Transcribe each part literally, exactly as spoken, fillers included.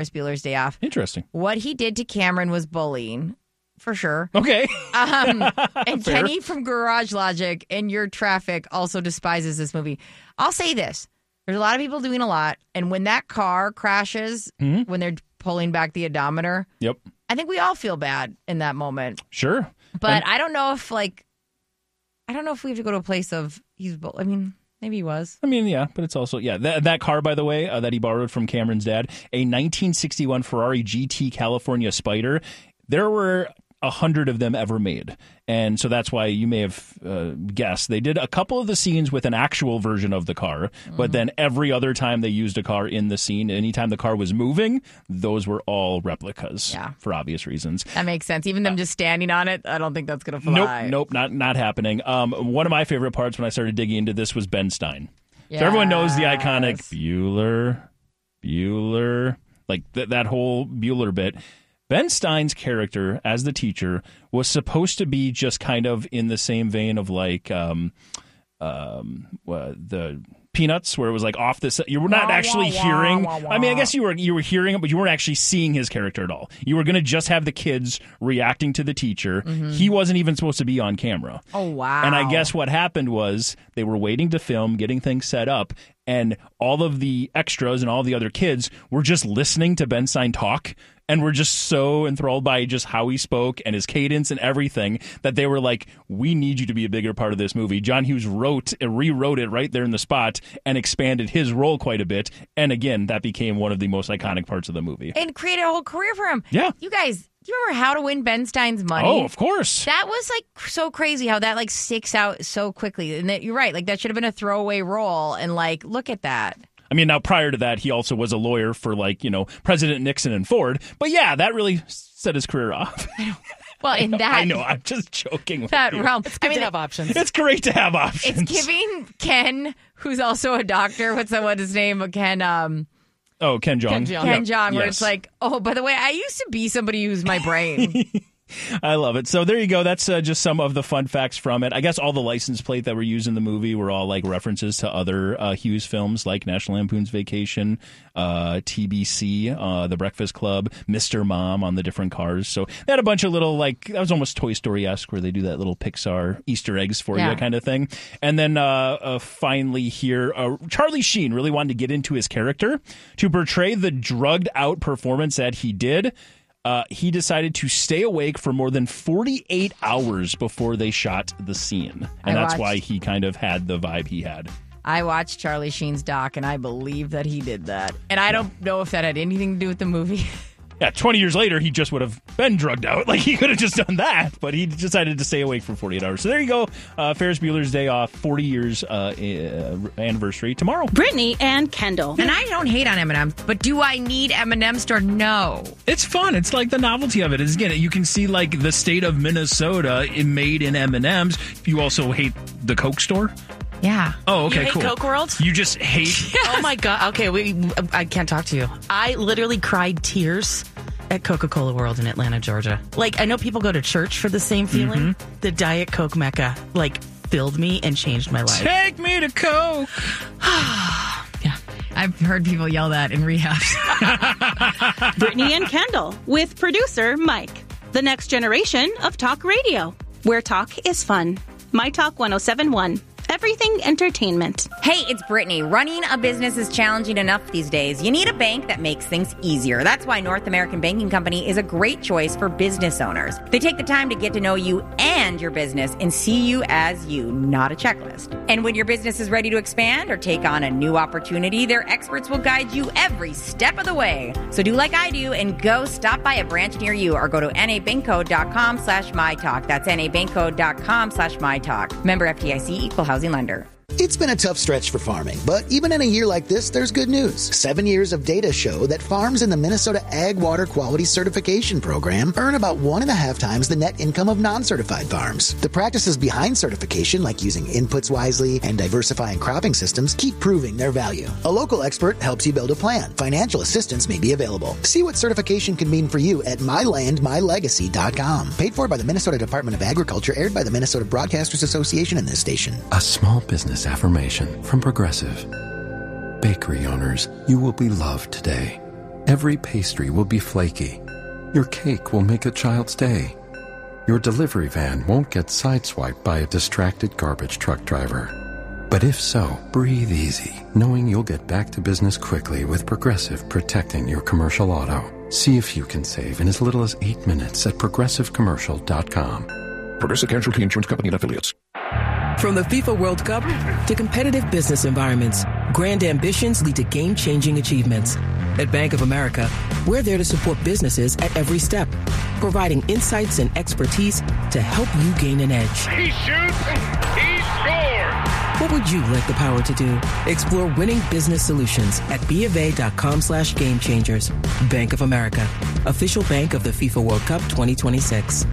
Bueller's Day Off. Interesting. What he did to Cameron was bullying, for sure. Okay. Um, and Kenny from Garage Logic and Your Traffic also despises this movie. I'll say this. There's a lot of people doing a lot. And when that car crashes, mm-hmm. when they're pulling back the odometer, yep. I think we all feel bad in that moment. Sure. But and- I don't know if, like, I don't know if we have to go to a place of, he's, I mean... Maybe he was. I mean, yeah, but it's also, yeah. That, that car, by the way, uh, that he borrowed from Cameron's dad, a nineteen sixty-one Ferrari G T California Spider. There were a hundred of them ever made. And so that's why you may have uh, guessed. They did a couple of the scenes with an actual version of the car, mm-hmm. but then every other time they used a car in the scene, anytime the car was moving, those were all replicas yeah. for obvious reasons. That makes sense. Even them uh, just standing on it, I don't think that's going to fly. Nope, nope, not, not happening. Um, one of my favorite parts when I started digging into this was Ben Stein. Yes. So everyone knows the iconic Bueller, Bueller, like th- that whole Bueller bit. Ben Stein's character as the teacher was supposed to be just kind of in the same vein of like um, um, uh, the Peanuts, where it was like off this. You were not wah, actually wah, hearing. Wah, wah, wah. I mean, I guess you were you were hearing it, but you weren't actually seeing his character at all. You were going to just have the kids reacting to the teacher. Mm-hmm. He wasn't even supposed to be on camera. Oh wow! And I guess what happened was they were waiting to film, getting things set up, and all of the extras and all the other kids were just listening to Ben Stein talk. And we're just so enthralled by just how he spoke and his cadence and everything that they were like, we need you to be a bigger part of this movie. John Hughes wrote, rewrote it right there in the spot and expanded his role quite a bit. And again, that became one of the most iconic parts of the movie. And created a whole career for him. Yeah. You guys, do you remember How to Win Ben Stein's Money? Oh, of course. That was like so crazy how that like sticks out so quickly. And that, you're right. Like that should have been a throwaway role. And like, look at that. I mean, now prior to that, he also was a lawyer for, like, you know, President Nixon and Ford. But yeah, that really set his career off. Well, in that... I know, I'm just joking with that you. realm. It's good I mean, to have options. It's great to have options. It's giving Ken, who's also a doctor, what's what his name? Ken... Um, oh, Ken Jeong. Ken Jeong, Ken Jeong where yes. it's like, oh, by the way, I used to be somebody who's my brain. I love it. So there you go. That's uh, just some of the fun facts from it. I guess all the license plate that were used in the movie were all like references to other uh, Hughes films like National Lampoon's Vacation, uh, T B C, uh, The Breakfast Club, Mister Mom on the different cars. So they had a bunch of little, like, that was almost Toy Story-esque where they do that little Pixar Easter eggs for yeah. you kind of thing. And then uh, uh, finally here, uh, Charlie Sheen really wanted to get into his character to portray the drugged out performance that he did. Uh, he decided to stay awake for more than forty-eight hours before they shot the scene. And I that's watched, why he kind of had the vibe he had. I watched Charlie Sheen's doc, and I believe that he did that. And I don't know if that had anything to do with the movie. Yeah, twenty years later, he just would have been drugged out. Like, he could have just done that, but he decided to stay awake for forty-eight hours. So there you go. Uh, Ferris Bueller's Day Off, forty years uh, uh, anniversary tomorrow. Brittany and Kendall. And I don't hate on M and M's, but do I need M and M's store? No. It's fun. It's like the novelty of it. Is again, you can see like the state of Minnesota made in M and M's. You also hate the Coke store? Yeah. Oh, okay, you hate cool. Coke World? You just hate... Yes. Oh, my God. Okay, we. I can't talk to you. I literally cried tears at Coca-Cola World in Atlanta, Georgia. Like, I know people go to church for the same feeling. Mm-hmm. The Diet Coke Mecca, like, filled me and changed my life. Take me to Coke. Yeah. I've heard people yell that in rehab. Brittany and Kendall with producer Mike. The next generation of talk radio, where talk is fun. My Talk one oh seven point one. Everything entertainment. Hey, it's Brittany. Running a business is challenging enough these days. You need a bank that makes things easier. That's why North American Banking Company is a great choice for business owners. They take the time to get to know you and your business and see you as you, not a checklist. And when your business is ready to expand or take on a new opportunity, their experts will guide you every step of the way. So do like I do and go stop by a branch near you or go to nabankco.com slash mytalk. That's nabankco.com slash mytalk. Member F D I C, Equal Housing Lender. It's been a tough stretch for farming, but even in a year like this, there's good news. Seven years of data show that farms in the Minnesota Ag Water Quality Certification Program earn about one and a half times the net income of non-certified farms. The practices behind certification, like using inputs wisely and diversifying cropping systems, keep proving their value. A local expert helps you build a plan. Financial assistance may be available. See what certification can mean for you at my land my legacy dot com. Paid for by the Minnesota Department of Agriculture, aired by the Minnesota Broadcasters Association and this station. A small business affirmation from Progressive. Bakery owners, you will be loved today Every pastry will be flaky. Your cake will make a child's day. Your delivery van won't get sideswiped by a distracted garbage truck driver. But if so, breathe easy, knowing you'll get back to business quickly with Progressive protecting your commercial auto. See if you can save in as little as eight minutes at progressive commercial dot com. Progressive Casualty Insurance Company and Affiliates. From the FIFA World Cup to competitive business environments, grand ambitions lead to game-changing achievements. At Bank of America, we're there to support businesses at every step, providing insights and expertise to help you gain an edge. He shoots, he scores! What would you like the power to do? Explore winning business solutions at bofa.com slash game changers. Bank of America, official bank of the FIFA World Cup twenty twenty-six.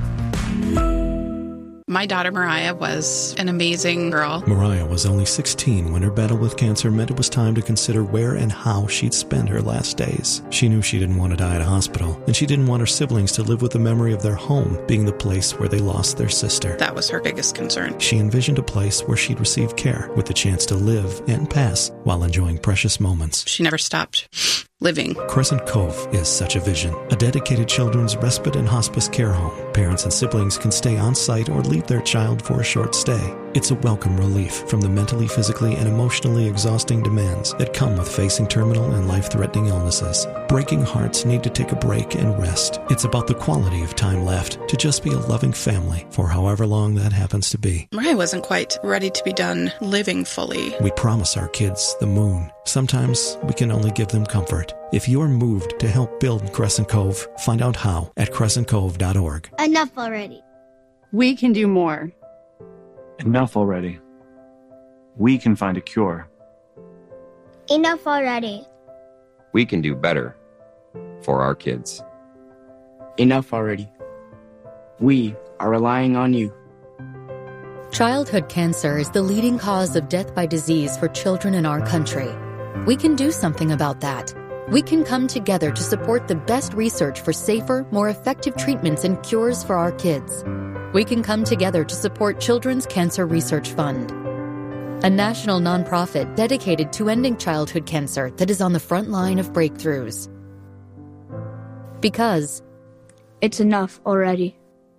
My daughter Mariah was an amazing girl. Mariah was only sixteen when her battle with cancer meant it was time to consider where and how she'd spend her last days. She knew she didn't want to die at a hospital, and she didn't want her siblings to live with the memory of their home being the place where they lost their sister. That was her biggest concern. She envisioned a place where she'd receive care with the chance to live and pass while enjoying precious moments. She never stopped living. Crescent Cove is such a vision. A dedicated children's respite and hospice care home. Parents and siblings can stay on site or leave their child for a short stay. It's a welcome relief from the mentally, physically, and emotionally exhausting demands that come with facing terminal and life-threatening illnesses. Breaking hearts need to take a break and rest. It's about the quality of time left to just be a loving family for however long that happens to be. Mariah wasn't quite ready to be done living fully. We promise our kids the moon. Sometimes we can only give them comfort. If you're moved to help build Crescent Cove, find out how at crescent cove dot org. Enough already. We can do more. Enough already. We can find a cure. Enough already. We can do better for our kids. Enough already. We are relying on you. Childhood cancer is the leading cause of death by disease for children in our country. We can do something about that. We can come together to support the best research for safer, more effective treatments and cures for our kids. We can come together to support Children's Cancer Research Fund, a national nonprofit dedicated to ending childhood cancer that is on the front line of breakthroughs. Because it's enough already.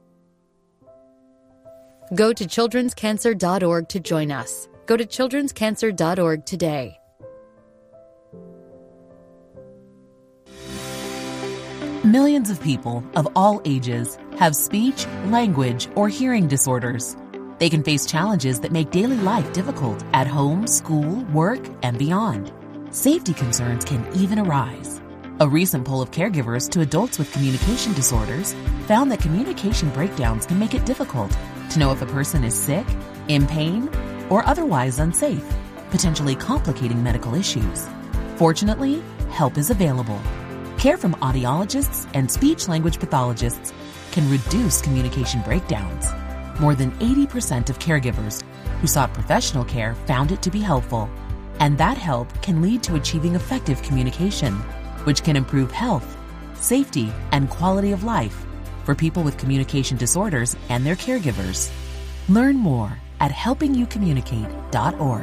Go to children's cancer dot org to join us. Go to children's cancer dot org today. Millions of people of all ages have speech, language, or hearing disorders. They can face challenges that make daily life difficult at home, school, work, and beyond. Safety concerns can even arise. A recent poll of caregivers to adults with communication disorders found that communication breakdowns can make it difficult to know if a person is sick, in pain, or otherwise unsafe, potentially complicating medical issues. Fortunately, help is available. Care from audiologists and speech-language pathologists can reduce communication breakdowns. More than eighty percent of caregivers who sought professional care found it to be helpful. And that help can lead to achieving effective communication, which can improve health, safety, and quality of life for people with communication disorders and their caregivers. Learn more at helping you communicate dot org.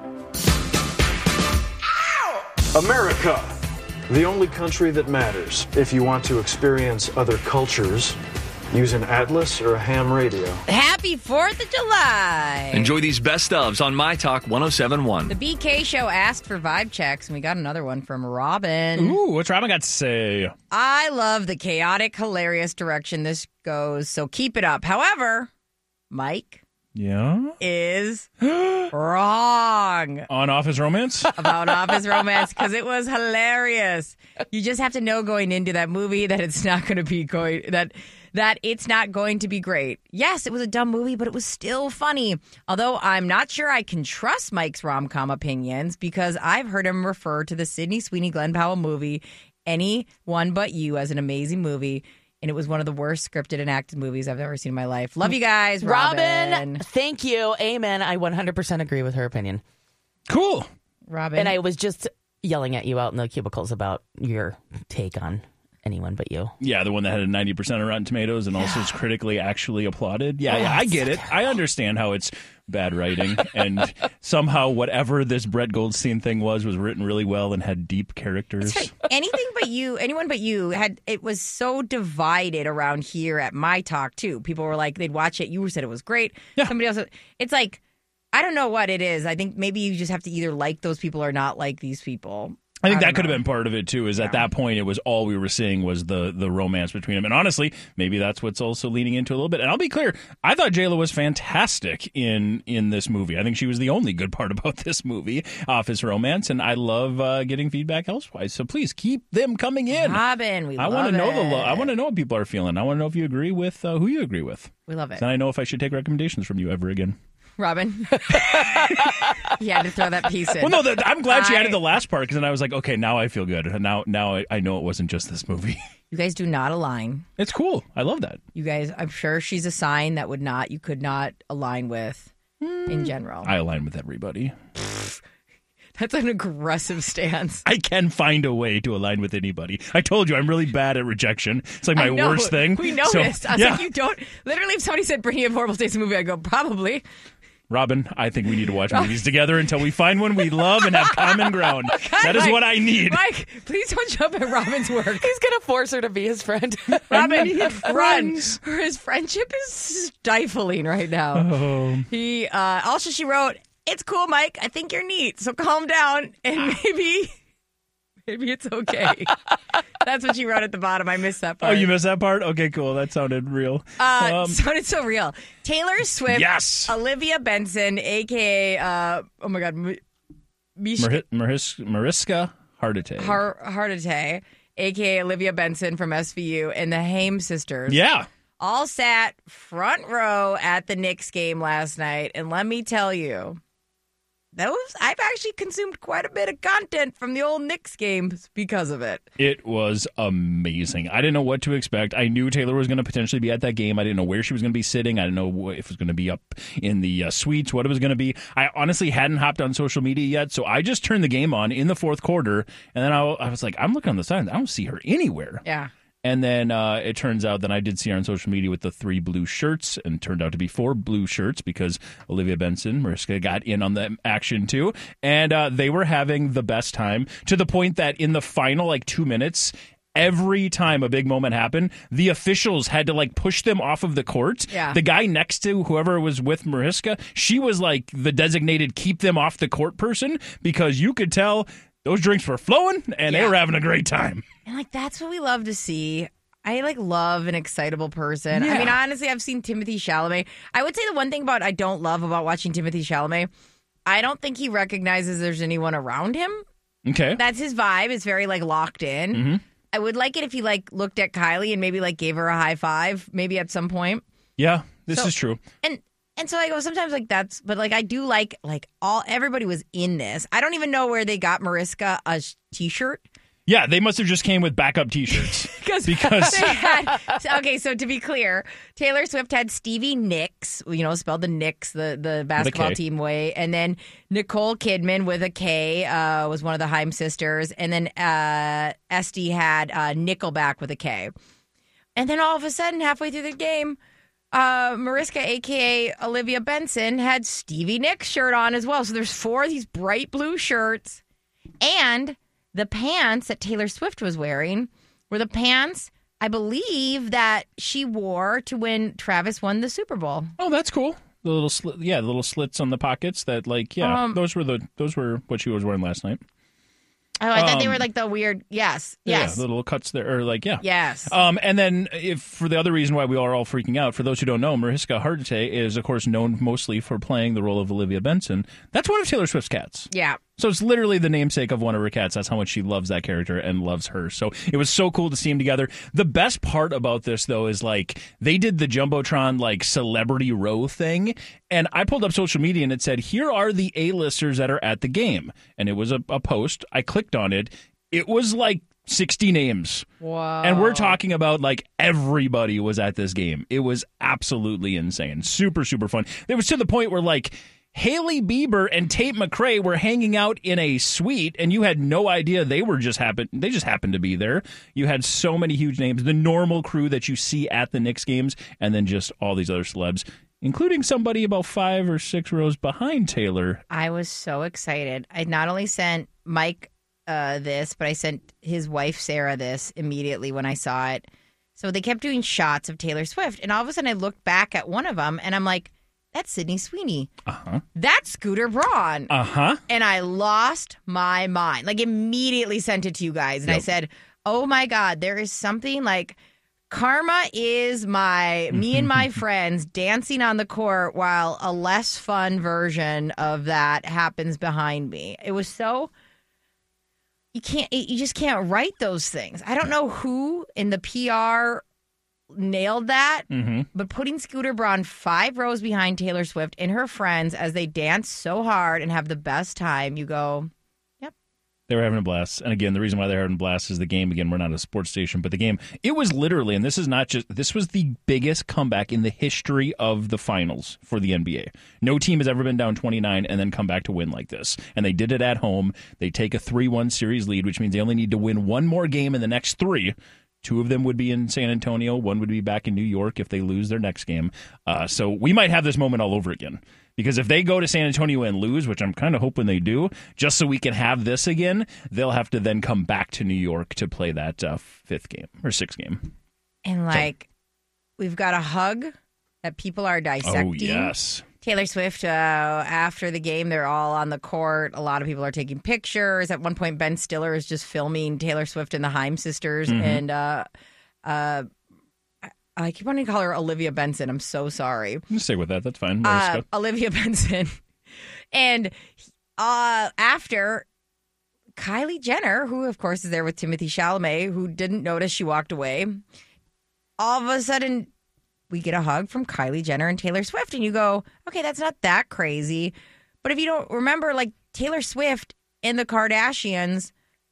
America, the only country that matters. If you want to experience other cultures, use an Atlas or a ham radio. Happy fourth of July. Enjoy these best ofs on My Talk one oh seven point one. The B K Show asked for vibe checks, and we got another one from Robin. Ooh, what's Robin got to say? I love the chaotic, hilarious direction this goes, so keep it up. However, Mike yeah, is wrong on Office Romance? About Office Romance, because it was hilarious. You just have to know going into that movie that it's not going to be going that that it's not going to be great. Yes, it was a dumb movie, but it was still funny. Although I'm not sure I can trust Mike's rom-com opinions, because I've heard him refer to the Sydney Sweeney Glenn Powell movie, Anyone But You, as an amazing movie. And it was one of the worst scripted and acted movies I've ever seen in my life. Love you guys, Robin. Robin, thank you. Amen. I one hundred percent agree with her opinion. Cool. Robin. And I was just yelling at you out in the cubicles about your take on Anyone But You. Yeah, the one that had a ninety percent on Rotten Tomatoes and also is critically actually applauded. Yeah, yeah, I get it. I understand how it's bad writing. And somehow whatever this Brett Goldstein thing was was written really well and had deep characters. Right. Anything But but you, anyone but you, had it was so divided around here at My Talk too. People were like, they'd watch it. You said it was great. Yeah. Somebody else, it's like, I don't know what it is. I think maybe you just have to either like those people or not like these people. I think I that could know. have been part of it too. Is yeah. at that point it was all we were seeing was the the romance between them, and honestly, maybe that's what's also leaning into a little bit. And I'll be clear, I thought J Lo was fantastic in in this movie. I think she was the only good part about this movie, Office Romance, and I love uh, getting feedback elsewise. So please keep them coming in. Robin, we I love want to know it. the lo- I want to know what people are feeling. I want to know if you agree with uh, who you agree with. We love it. Then I know if I should take recommendations from you ever again. Robin. You had to throw that piece in. Well, no, the, I'm glad she I, added the last part because then I was like, okay, now I feel good. Now, now I, I know it wasn't just this movie. You guys do not align. It's cool. I love that. You guys, I'm sure she's a sign that would not, you could not align with mm. in general. I align with everybody. That's an aggressive stance. I can find a way to align with anybody. I told you, I'm really bad at rejection. It's like my worst thing. We noticed. So, I was yeah. like, you don't. Literally, if somebody said, bringing up Horrible States movie, I'd go, probably. Robin, I think we need to watch movies together until we find one we love and have common ground. God, that is Mike, what I need. Mike, please don't jump at Robin's work. He's going to force her to be his friend. Robin, run. His friendship is stifling right now. Oh. He uh, also, she wrote, it's cool, Mike. I think you're neat. So calm down and maybe... Maybe it's okay. That's what she wrote at the bottom. I missed that part. Oh, you missed that part? Okay, cool. That sounded real. Uh, um, sounded so real. Taylor Swift. Yes. Olivia Benson, a k a. Uh, oh, my God. M- Mishka, Maris- Mariska Hargitay. Har- Hargitay, a k a. Olivia Benson from S V U, and the Haim sisters. Yeah. All sat front row at the Knicks game last night. And let me tell you, those I've actually consumed quite a bit of content from the old Knicks games because of it. It was amazing. I didn't know what to expect. I knew Taylor was going to potentially be at that game. I didn't know where she was going to be sitting. I didn't know if it was going to be up in the uh, suites, what it was going to be. I honestly hadn't hopped on social media yet, so I just turned the game on in the fourth quarter, and then I, I was like, I'm looking on the side. I don't see her anywhere. Yeah. And then uh, it turns out that I did see her on social media with the three blue shirts, and turned out to be four blue shirts because Olivia Benson, Mariska, got in on the action too. And uh, they were having the best time, to the point that in the final like two minutes, every time a big moment happened, the officials had to like push them off of the court. Yeah. The guy next to whoever was with Mariska, she was like the designated keep them off the court person, because you could tell those drinks were flowing and Yeah. they were having a great time. And, like, that's what we love to see. I, like, love an excitable person. Yeah. I mean, honestly, I've seen Timothée Chalamet. I would say the one thing about I don't love about watching Timothée Chalamet, I don't think he recognizes there's anyone around him. Okay. That's his vibe. It's very, like, locked in. Mm-hmm. I would like it if he, like, looked at Kylie and maybe, like, gave her a high five, maybe at some point. Yeah, this So- is true. And and so I go, sometimes, like, that's, but, like, I do like, like, all, everybody was in this. I don't even know where they got Mariska a t-shirt. Yeah, they must have just came with backup T-shirts. because they had, okay, so to be clear, Taylor Swift had Stevie Nicks, you know, spelled the Knicks, the, the basketball K. team way. And then Nicole Kidman with a K uh, was one of the Haim sisters. And then uh, Esty had uh, Nickelback with a K. And then all of a sudden, halfway through the game, uh, Mariska, a k a. Olivia Benson, had Stevie Nicks shirt on as well. So there's four of these bright blue shirts. And the pants that Taylor Swift was wearing were the pants, I believe, that she wore to when Travis won the Super Bowl. Oh, that's cool. The little slit, yeah, the little slits on the pockets. That like, yeah, Um, those were the those were what she was wearing last night. Oh, I thought Um, they were like the weird. Yes, yes, Yeah, the little cuts there, or like, yeah. yes. Um, and then, if for the other reason why we are all freaking out, for those who don't know, Mariska Hargitay is, of course, known mostly for playing the role of Olivia Benson. That's one of Taylor Swift's cats. Yeah. So it's literally the namesake of one of her cats. That's how much she loves that character and loves her. So it was so cool to see them together. The best part about this, though, is like they did the Jumbotron like celebrity row thing. And I pulled up social media and it said, here are the A-listers that are at the game. And it was a, a post. I clicked on it. It was like sixty names. Wow. And we're talking about like everybody was at this game. It was absolutely insane. Super, super fun. It was to the point where like Hailey Bieber and Tate McRae were hanging out in a suite, and you had no idea they were just happen. They just happened to be there. You had so many huge names, the normal crew that you see at the Knicks games, and then just all these other celebs, including somebody about five or six rows behind Taylor. I was so excited. I not only sent Mike uh, this, but I sent his wife, Sarah, this immediately when I saw it. So they kept doing shots of Taylor Swift. And all of a sudden I looked back at one of them and I'm like, that's Sydney Sweeney. Uh-huh. That's Scooter Braun. Uh-huh. And I lost my mind. Like, immediately sent it to you guys. And yep. I said, oh, my God, there is something like karma is my me and my friends dancing on the court while a less fun version of that happens behind me. It was so... You can't. You just can't write those things. I don't know who in the P R nailed that, mm-hmm. but putting Scooter Braun five rows behind Taylor Swift and her friends as they dance so hard and have the best time, you go, yep. They were having a blast. And again, the reason why they're having a blast is the game. Again, we're not a sports station, but the game, it was literally, and this is not just, this was the biggest comeback in the history of the finals for the N B A. No team has ever been down twenty-nine and then come back to win like this. And they did it at home. They take a three one series lead, which means they only need to win one more game in the next three. Two of them would be in San Antonio. One would be back in New York if they lose their next game. Uh, so we might have this moment all over again. Because if they go to San Antonio and lose, which I'm kind of hoping they do, just so we can have this again, they'll have to then come back to New York to play that uh, fifth game or sixth game. And, like, so. We've got a hug that people are dissecting. Oh, yes. Taylor Swift, uh, after the game, they're all on the court. A lot of people are taking pictures. At one point, Ben Stiller is just filming Taylor Swift and the Haim sisters. Mm-hmm. And uh, uh, I keep wanting to call her Olivia Benson. I'm so sorry. I'm going to stay with that. That's fine. Uh, Olivia Benson. And uh, after, Kylie Jenner, who, of course, is there with Timothée Chalamet, who didn't notice she walked away, all of a sudden... we get a hug from Kylie Jenner and Taylor Swift, and you go, okay, that's not that crazy. But if you don't remember, like, Taylor Swift and the Kardashians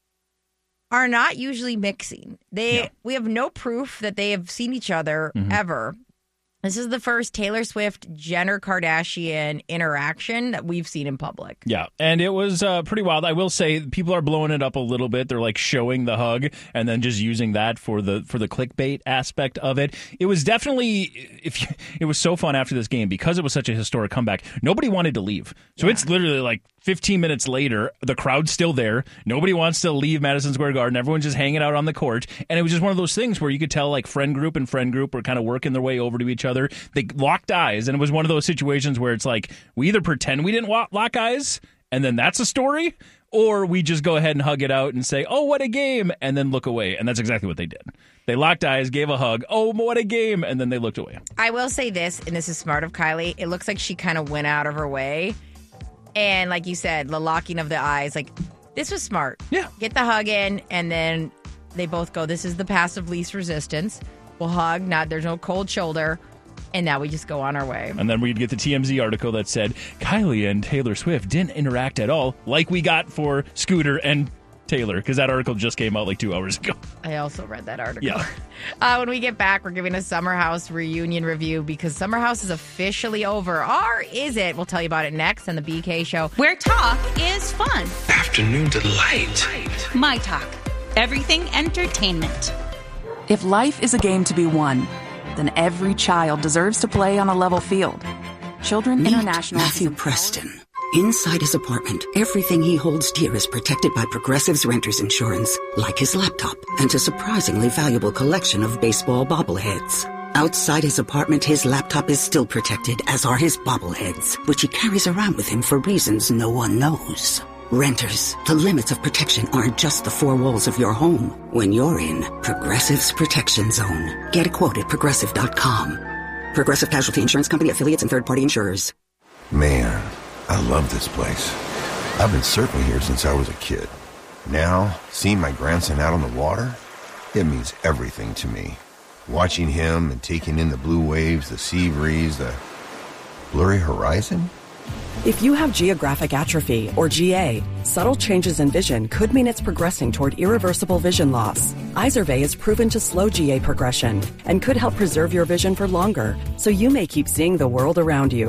are not usually mixing. They no. We have no proof that they have seen each other mm-hmm. ever. This is the first Taylor Swift Jenner Kardashian interaction that we've seen in public. Yeah, and it was uh, pretty wild. I will say people are blowing it up a little bit. They're like showing the hug and then just using that for the for the clickbait aspect of it. It was definitely if you, it was so fun after this game because it was such a historic comeback. Nobody wanted to leave. So yeah. It's literally like fifteen minutes later, the crowd's still there. Nobody wants to leave Madison Square Garden. Everyone's just hanging out on the court. And it was just one of those things where you could tell like friend group and friend group were kind of working their way over to each other. They locked eyes, and it was one of those situations where it's like we either pretend we didn't lock eyes, and then that's a story, or we just go ahead and hug it out and say, oh, what a game, and then look away. And that's exactly what they did. They locked eyes, gave a hug, oh, what a game, and then they looked away. I will say this, and this is smart of Kylie, it looks like she kind of went out of her way. And like you said, the locking of the eyes, like, this was smart. Yeah. Get the hug in, and then they both go, this is the path of least resistance. We'll hug, not there's no cold shoulder. And now we just go on our way. And then we'd get the T M Z article that said Kylie and Taylor Swift didn't interact at all, like we got for Scooter and Taylor, because that article just came out like two hours ago. I also read that article. Yeah. Uh, when we get back, we're giving a Summer House reunion review because Summer House is officially over. Or is it? We'll tell you about it next on the B K Show. Where talk is fun. Afternoon delight. My Talk. Everything entertainment. If life is a game to be won, then every child deserves to play on a level field. Children Meet International. Matthew Preston. Inside his apartment, everything he holds dear is protected by Progressive's Renter's Insurance, like his laptop and a surprisingly valuable collection of baseball bobbleheads. Outside his apartment, his laptop is still protected, as are his bobbleheads, which he carries around with him for reasons no one knows. Renters, the limits of protection aren't just the four walls of your home. When you're in Progressive's Protection Zone, get a quote at progressive dot com. Progressive Casualty Insurance Company, affiliates, and third-party insurers. Man, I love this place. I've been surfing here since I was a kid. Now, seeing my grandson out on the water, it means everything to me. Watching him and taking in the blue waves, the sea breeze, the blurry horizon. If you have geographic atrophy, or G A, subtle changes in vision could mean it's progressing toward irreversible vision loss. Izervay is proven to slow G A progression and could help preserve your vision for longer, so you may keep seeing the world around you.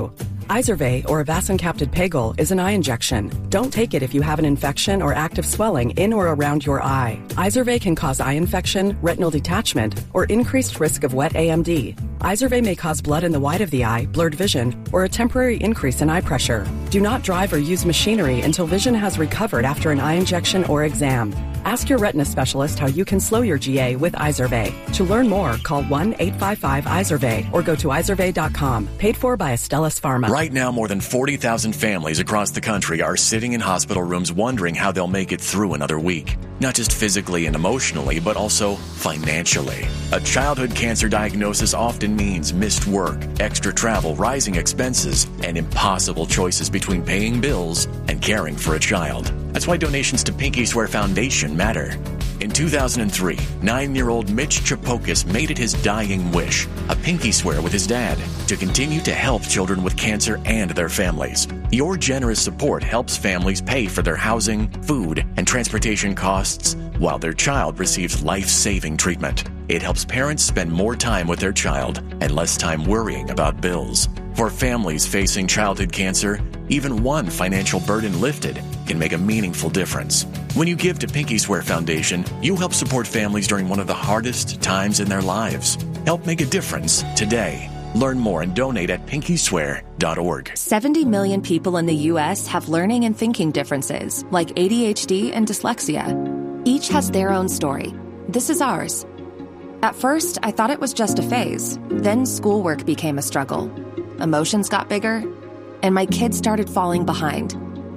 Izervay, or avacincaptad pegol, is an eye injection. Don't take it if you have an infection or active swelling in or around your eye. Izervay can cause eye infection, retinal detachment, or increased risk of wet A M D. Izervay may cause blood in the white of the eye, blurred vision, or a temporary increase in eye pressure. Do not drive or use machinery until vision has recovered after an eye injection or exam. Ask your retina specialist how you can slow your G A with Izervay. To learn more, call one eight five five Izervay or go to izervay dot com. Paid for by Astellas Pharma. Right now, more than forty thousand families across the country are sitting in hospital rooms wondering how they'll make it through another week. Not just physically and emotionally, but also financially. A childhood cancer diagnosis often means missed work, extra travel, rising expenses, and impossible choices between paying bills and caring for a child. That's why donations to Pinky Swear Foundation matter. In two thousand three, nine-year-old Mitch Chapokis made it his dying wish, a pinky swear with his dad, to continue to help children with cancer and their families. Your generous support helps families pay for their housing, food, and transportation costs while their child receives life-saving treatment. It helps parents spend more time with their child and less time worrying about bills. For families facing childhood cancer, even one financial burden lifted can make a meaningful difference. When you give to Pinky Swear Foundation, you help support families during one of the hardest times in their lives. Help make a difference today. Learn more and donate at pinky swear dot org. seventy million people in the U S have learning and thinking differences, like A D H D and dyslexia. Each has their own story. This is ours. At first, I thought it was just a phase. Then schoolwork became a struggle. Emotions got bigger, and my kids started falling behind.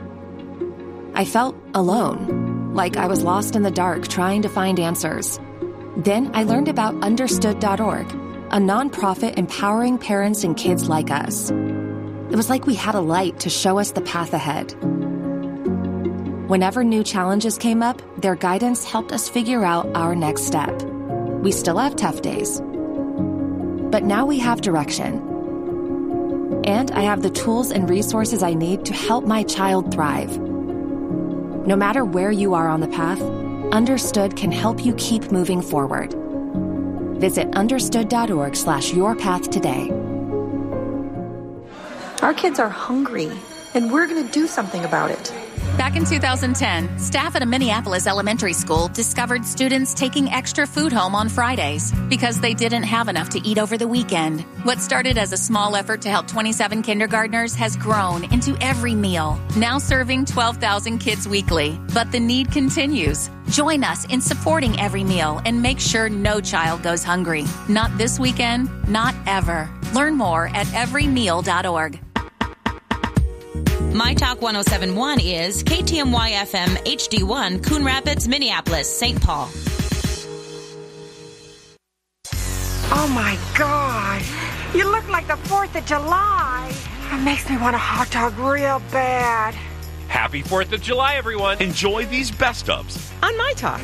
I felt alone, like I was lost in the dark trying to find answers. Then I learned about understood dot org, a nonprofit empowering parents and kids like us. It was like we had a light to show us the path ahead. Whenever new challenges came up, their guidance helped us figure out our next step. We still have tough days, but now we have direction. And I have the tools and resources I need to help my child thrive. No matter where you are on the path, Understood can help you keep moving forward. Visit understood dot org slash your path today. Our kids are hungry, and we're going to do something about it. Back in two thousand ten, staff at a Minneapolis elementary school discovered students taking extra food home on Fridays because they didn't have enough to eat over the weekend. What started as a small effort to help twenty-seven kindergartners has grown into every meal, now serving twelve thousand kids weekly. But the need continues. Join us in supporting Every Meal and make sure no child goes hungry. Not this weekend, not ever. Learn more at every meal dot org. My Talk one oh seven point one is K T M Y F M H D one, Coon Rapids, Minneapolis, Saint Paul. Oh my God, you look like the fourth of July. It makes me want a hot dog real bad. Happy fourth of July, everyone. Enjoy these best ofs On My Talk.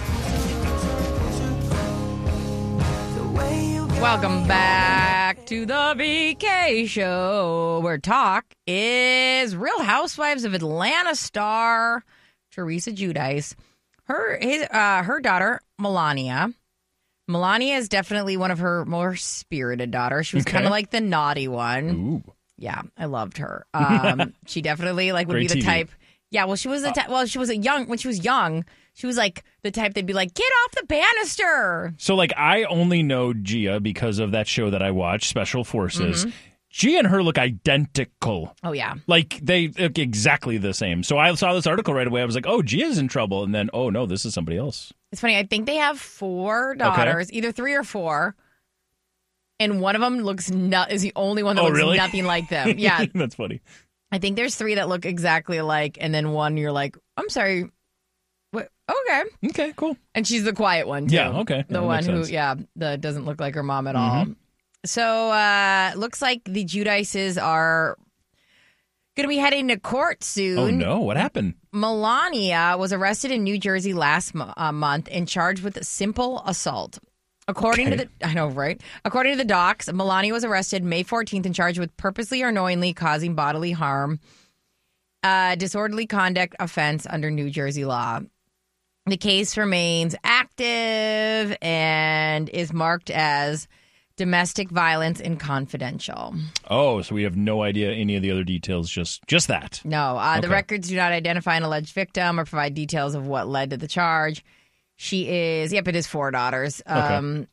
Welcome back to the V K Show, where talk is Real Housewives of Atlanta star Teresa Giudice. Her his uh, her daughter Melania. Melania is definitely one of her more spirited daughters. She was Okay. kind of like the naughty one. Ooh. Yeah, I loved her. Um, she definitely like would Great be the T V. type. Yeah, well, she was the type. Well, she was a young when she was young. She was like the type that'd be like, "Get off the banister." So, like, I only know Gia because of that show that I watch, Special Forces. Mhm. Gia and her look identical. Oh yeah, Like, they look exactly the same. So I saw this article right away. I was like, oh, Gia's in trouble. And then, oh, no, this is somebody else. it's funny. I think they have four daughters, either three or four, and one of them looks not is the only one that Oh, looks really? nothing like them. Yeah, That's funny. I think there's three that look exactly alike, and then one you're like, I'm sorry. What? Okay. Okay, cool. And she's the quiet one, too. Yeah, okay. The Yeah, that one makes who, sense. yeah, that doesn't look like her mom at all. Mhm. So, uh, looks like the Giudices are going to be heading to court soon. Oh, no. What happened? Melania was arrested in New Jersey last mo- uh, month and charged with simple assault. According Okay. to the, I know, right? According to the docs, Melania was arrested May fourteenth and charged with purposely or knowingly causing bodily harm, uh, disorderly conduct offense under New Jersey law. The case remains active and is marked as domestic violence and confidential. Oh, so we have no idea any of the other details, just just that. No, uh, the Okay. records do not identify an alleged victim or provide details of what led to the charge. She is, yep, it is four daughters. Um,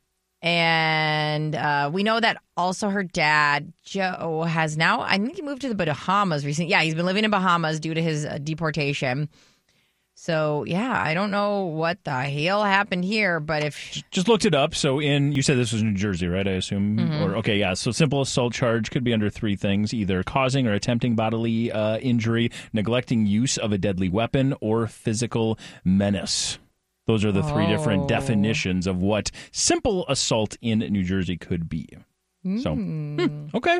and uh, we know that also her dad, Joe, has now, I think he moved to the Bahamas recently. Yeah, he's been living in Bahamas due to his uh, deportation. So, yeah, I don't know what the hell happened here, but if... Just looked it up. So in, you said this was New Jersey, right? I assume? Mhm. Or okay, yeah. So simple assault charge could be under three things: either causing or attempting bodily uh, injury, neglecting use of a deadly weapon, or physical menace. Those are the three different Oh. definitions of what simple assault in New Jersey could be. So, Hmm. okay.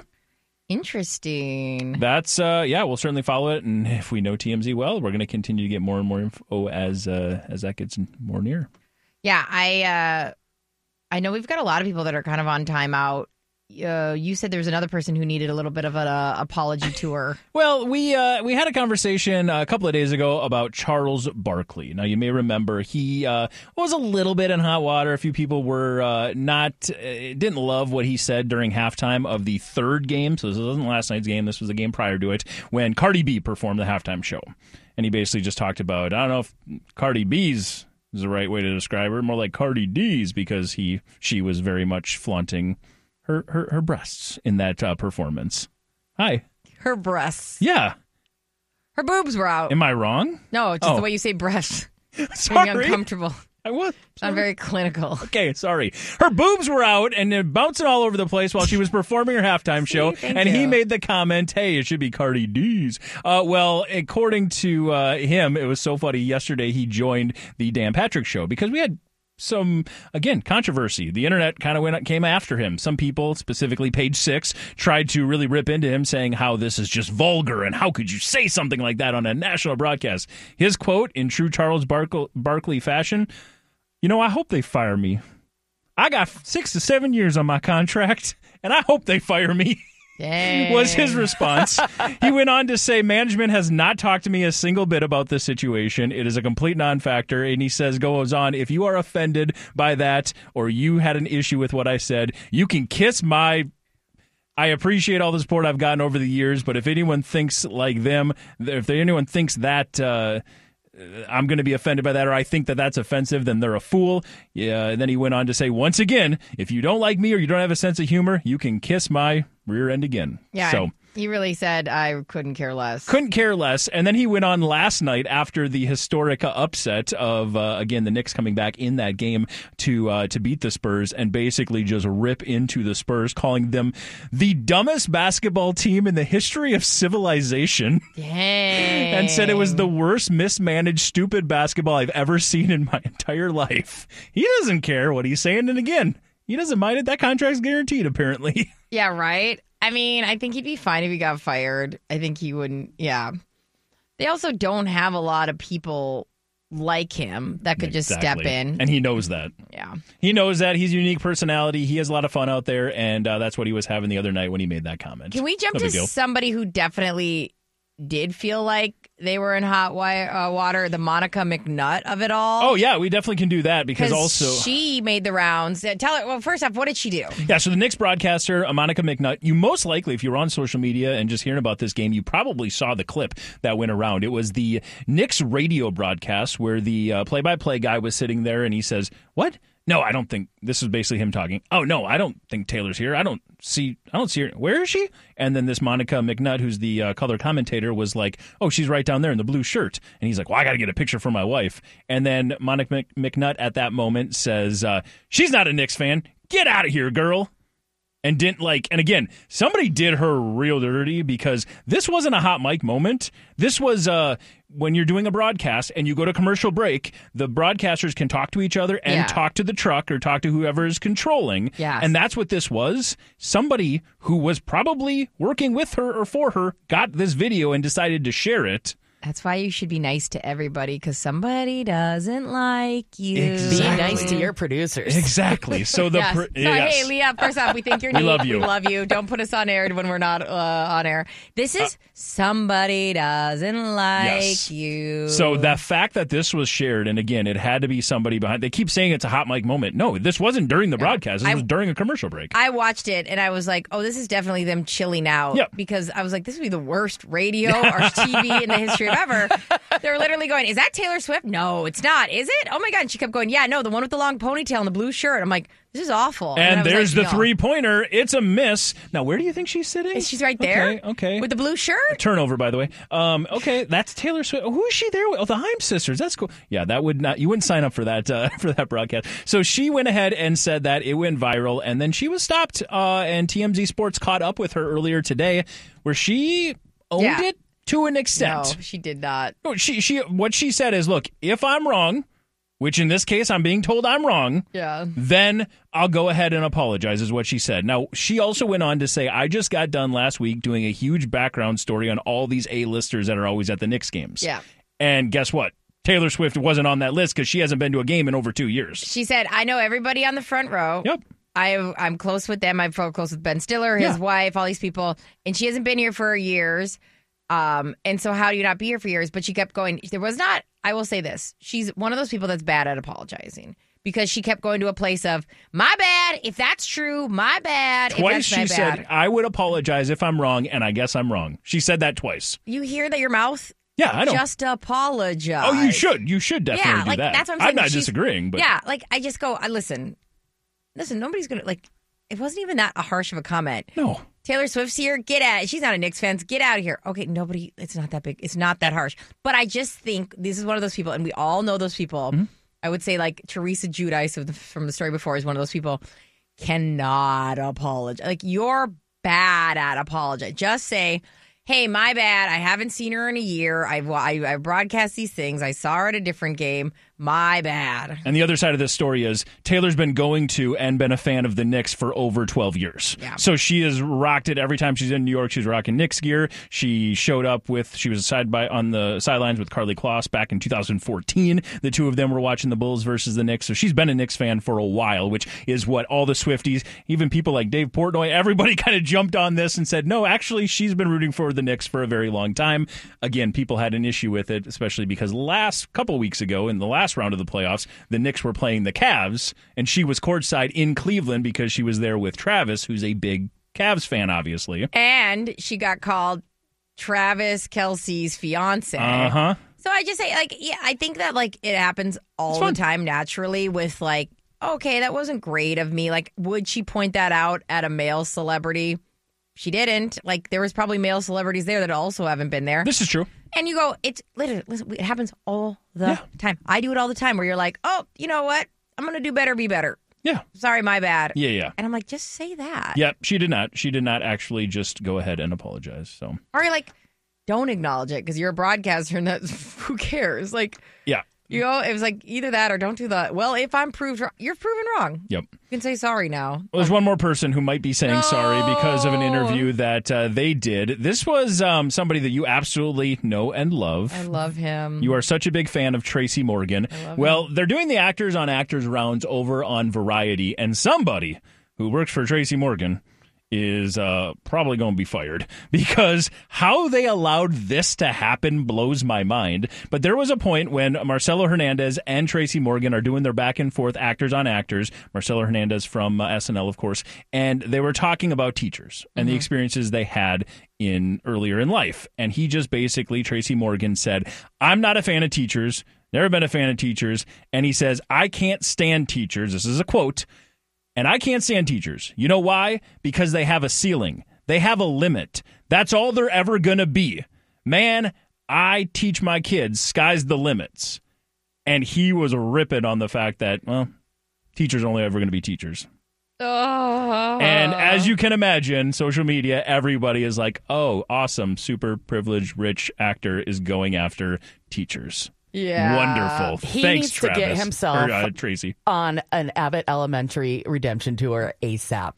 Interesting. That's, uh, yeah, we'll certainly follow it. And if we know T M Z well, we're going to continue to get more and more info as uh, as that gets more near. Yeah, I uh, I know we've got a lot of people that are kind of on timeout. Uh, you said there was another person who needed a little bit of an uh, apology tour. Well, we uh, we had a conversation a couple of days ago about Charles Barkley. Now, you may remember he uh, was a little bit in hot water. A few people were uh, not uh, didn't love what he said during halftime of the third game. So this wasn't last night's game. This was the game prior to it when Cardi B performed the halftime show. And he basically just talked about, I don't know if Cardi B's is the right way to describe her, more like Cardi D's, because he she was very much flaunting her, her, her breasts in that uh, performance. Hi. Her breasts. Yeah. Her boobs were out. Am I wrong? No, just Oh. the way you say breasts. Sorry. Made me uncomfortable. I was. Not very clinical. Okay, sorry. Her boobs were out and uh, bouncing all over the place while she was performing her halftime show. thank And he you. made the comment, hey, it should be Cardi D's. Uh, well, according to uh, him, it was so funny. Yesterday, he joined the Dan Patrick Show because we had some, again, controversy. The internet kind of went came after him. Some people, specifically Page Six, tried to really rip into him, saying how this is just vulgar and how could you say something like that on a national broadcast. His quote, in true Charles Barkle- Barkley fashion, you know, I hope they fire me. I got six to seven years on my contract, and I hope they fire me. Dang. Was his response. He went on to say, management has not talked to me a single bit about this situation. It is a complete non-factor. And he says, goes on, if you are offended by that or you had an issue with what I said, you can kiss my... I appreciate all the support I've gotten over the years, but if anyone thinks like them, if anyone thinks that... Uh, I'm going to be offended by that, or I think that that's offensive, then they're a fool. Yeah. And then he went on to say, once again, if you don't like me or you don't have a sense of humor, you can kiss my rear end again. Yeah, So he really said I couldn't care less. couldn't care less. And then he went on last night after the historic upset of, uh, again, the Knicks coming back in that game to uh, to beat the Spurs and basically just rip into the Spurs, calling them the dumbest basketball team in the history of civilization. Dang. And said it was the worst mismanaged, stupid basketball I've ever seen in my entire life. He doesn't care what he's saying. And again, he doesn't mind it. That contract's guaranteed, apparently. Yeah, right? I mean, I think he'd be fine if he got fired. I think he wouldn't, yeah. They also don't have a lot of people like him that could just step Exactly. in. And he knows that. Yeah. He knows that. He's a unique personality. He has a lot of fun out there. And uh, that's what he was having the other night when he made that comment. Can we jump No to big deal. somebody who definitely did feel like they were in hot wi- uh, water, the Monica McNutt of it all? Oh, yeah, we definitely can do that because also... she made the rounds. Uh, Tell her, well, first off, what did she do? Yeah, so the Knicks broadcaster, uh, Monica McNutt, you most likely, if you were on social media and just hearing about this game, you probably saw the clip that went around. It was the Knicks radio broadcast where the uh, play-by-play guy was sitting there and he says, what? No, I don't think this is basically him talking. Oh no, I don't think Taylor's here. I don't see. I don't see her. Where is she? And then this Monica McNutt, who's the uh, color commentator, was like, "Oh, she's right down there in the blue shirt." And he's like, "Well, I got to get a picture for my wife." And then Monica Mc- McNutt at that moment says, uh, "She's not a Knicks fan. Get out of here, girl." And didn't like, and again, somebody did her real dirty because this wasn't a hot mic moment. This was uh, when you're doing a broadcast and you go to commercial break, the broadcasters can talk to each other and Yeah. talk to the truck or talk to whoever is controlling. Yes. And that's what this was. Somebody who was probably working with her or for her got this video and decided to share it. That's why you should be nice to everybody, because somebody doesn't like you. Exactly. Be nice to your producers. Exactly. So the yes. pr- so, yes. hey, Leah, first off, we think you're We neat. love you. We love you. Don't put us on air when we're not uh, on air. This is uh, somebody doesn't like yes. you. So the fact that this was shared, and again, it had to be somebody behind. They keep saying it's a hot mic moment. No, this wasn't during the broadcast. This I, was during a commercial break. I watched it and I was like, oh, this is definitely them chilling out. Yep. Because I was like, this would be the worst radio or T V in the history of ever. They were literally going, is that Taylor Swift? No, it's not. Is it? Oh my God. And she kept going, yeah, no, the one with the long ponytail and the blue shirt. I'm like, this is awful. And, and there's like, the no. three-pointer. It's a miss. Now, where do you think she's sitting? She's right there. Okay, okay. With the blue shirt? Turnover, by the way. Um, okay, that's Taylor Swift. Who is she there with? Oh, the Himes sisters. That's cool. Yeah, that would not. You wouldn't sign up for that uh, for that broadcast. So she went ahead and said that it went viral, and then she was stopped. Uh, and T M Z Sports caught up with her earlier today, where she owned Yeah. it to an extent. No, she did not. No, she she what she said is, look, if I'm wrong, which in this case I'm being told I'm wrong, yeah, then I'll go ahead and apologize, is what she said. Now, she also went on to say, I just got done last week doing a huge background story on all these A-listers that are always at the Knicks games. Yeah. And guess what? Taylor Swift wasn't on that list because she hasn't been to a game in over two years. She said, I know everybody on the front row. Yep. I, I'm close with them. I'm close with Ben Stiller, his Yeah. wife, all these people. And she hasn't been here for years. Um, and so how do you not be here for years? But she kept going. There was not, I will say this. She's one of those people that's bad at apologizing because she kept going to a place of, my bad, if that's true, my bad. Twice if that's she my bad. said, I would apologize if I'm wrong, and I guess I'm wrong. She said that twice. You hear that your mouth? Yeah, I know. Just apologize. Oh, you should. You should definitely yeah, do like, that. That's what I'm saying. I'm not She's- disagreeing, but Yeah, like I just go, I listen, listen, nobody's going to, like, it wasn't even that harsh of a comment. No. Taylor Swift's here. Get out. She's not a Knicks fan. Get out of here. Okay, nobody. It's not that big. It's not that harsh. But I just think this is one of those people, and we all know those people. Mm-hmm. I would say like Teresa Giudice of the, from the story before is one of those people. Cannot apologize. Like you're bad at apologize. Just say, hey, my bad. I haven't seen her in a year. I've I, I broadcast these things. I saw her at a different game. My bad. And the other side of this story is Taylor's been going to and been a fan of the Knicks for over twelve years. Yeah. So she has rocked it every time she's in New York. She's rocking Knicks gear. She showed up with, she was side by on the sidelines with Carly Kloss back in two thousand fourteen. The two of them were watching the Bulls versus the Knicks. So she's been a Knicks fan for a while, which is what all the Swifties, even people like Dave Portnoy, everybody kind of jumped on this and said, no, actually, she's been rooting for the Knicks for a very long time. Again, people had an issue with it, especially because last couple weeks ago in the last round of the playoffs, the Knicks were playing the Cavs, and she was courtside in Cleveland because she was there with Travis, who's a big Cavs fan, obviously. And she got called Travis Kelce's fiance. Uh-huh. So I just say, like, yeah, I think that, like, it happens all the time naturally with, like, okay, that wasn't great of me. Like, would she point that out at a male celebrity? She didn't. Like, there was probably male celebrities there that also haven't been there. This is true. And you go, it's literally, listen, it happens all the Yeah. time. I do it all the time where you're like, oh, you know what? I'm going to do better, be better. Yeah. Sorry, my bad. Yeah, yeah. And I'm like, just say that. Yep, she did not. She did not actually just go ahead and apologize. So, Or like, don't acknowledge it because you're a broadcaster and that's, who cares? Like, yeah. you know, it was like either that or don't do that. Well, if I'm proved wrong, you're proven wrong. Yep. You can say sorry now. Well, there's one more person who might be saying No. sorry because of an interview that uh, they did. This was um, somebody that you absolutely know and love. I love him. You are such a big fan of Tracy Morgan. love Well, they're doing the Actors on Actors rounds over on Variety, and somebody who works for Tracy Morgan is uh, probably going to be fired because how they allowed this to happen blows my mind. But there was a point when Marcelo Hernandez and Tracy Morgan are doing their back and forth Actors on Actors, Marcelo Hernandez from uh, S N L, of course, and they were talking about teachers and the experiences they had in earlier in life. And he just basically, Tracy Morgan said, I'm not a fan of teachers, never been a fan of teachers. And he says, I can't stand teachers. This is a quote. And I can't stand teachers. You know why? Because they have a ceiling. They have a limit. That's all they're ever going to be. Man, I teach my kids, sky's the limits. And he was ripping on the fact that, well, teachers are only ever going to be teachers. Oh. And as you can imagine, social media, everybody is like, oh, awesome, super privileged, rich actor is going after teachers. Yeah. Wonderful. He Thanks, needs Travis. to get himself or, uh, Tracy. on an Abbott Elementary redemption tour ASAP.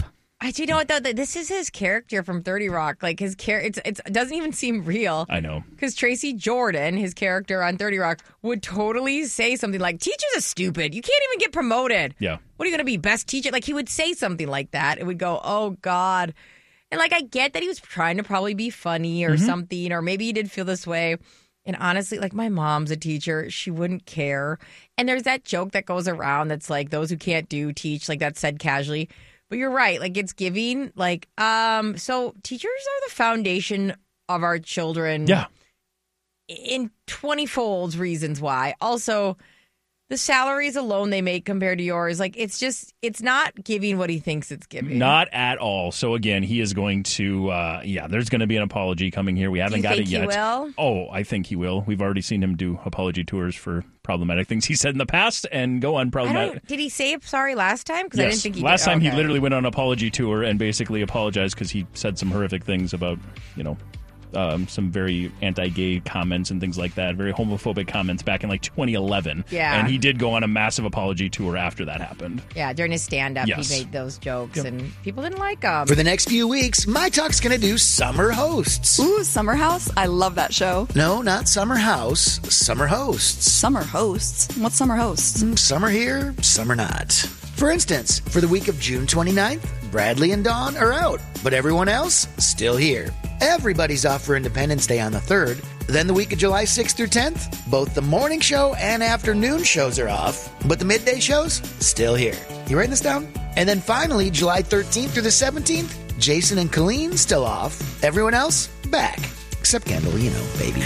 I do know what though. That this is his character from thirty Rock. Like his character, it's, it's, it doesn't even seem real. I know. Because Tracy Jordan, his character on thirty Rock, would totally say something like, "Teachers are stupid. You can't even get promoted. Yeah. What are you going to be, best teacher?" Like he would say something like that. It would go, "Oh God." And like I get that he was trying to probably be funny or Mm-hmm. something, or maybe he did feel this way. And honestly, like my mom's a teacher. She wouldn't care. And there's that joke that goes around that's like, those who can't do teach, like that's said casually. But you're right. Like it's giving, like, um, so teachers are the foundation of our children. Yeah. In twenty-fold reasons why. Also, the salaries alone they make compared to yours, like it's just, it's not giving what he thinks it's giving. Not at all. So again, he is going to, uh, yeah, there's going to be an apology coming here. We haven't Do you got think it yet. He will? Oh, I think he will. We've already seen him do apology tours for problematic things he said in the past and go on I problematic. don't, did he say sorry last time? Because I Yes. didn't think he Last did. time Okay. he literally went on an apology tour and basically apologized because he said some horrific things about, you know, um, some very anti-gay comments and things like that, very homophobic comments back in like twenty eleven. Yeah. And he did go on a massive apology tour after that happened. Yeah, during his stand-up, Yes. he made those jokes, Yep. and people didn't like them. For the next few weeks, My Talk's going to do Summer Hosts. Ooh, Summer House? I love that show. No, not Summer House, Summer Hosts. Summer Hosts? What's Summer Hosts? Some are here, some are not. For instance, for the week of June twenty-ninth, Bradley and Dawn are out, but everyone else still here. Everybody's off for Independence Day on the third. Then the week of July sixth through tenth, both the morning show and afternoon shows are off, but the midday shows still here. You writing this down? And then finally, July thirteenth through the seventeenth, Jason and Colleen still off. Everyone else back, except Kendall, you know, baby.